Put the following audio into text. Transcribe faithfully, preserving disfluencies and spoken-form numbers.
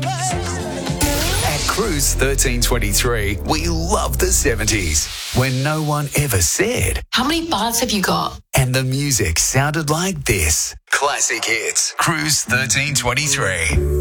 At Cruise thirteen twenty-three, we love the seventies, when no one ever said, "How many bars have you got?" And the music sounded like this. Classic hits. Cruise thirteen twenty-three.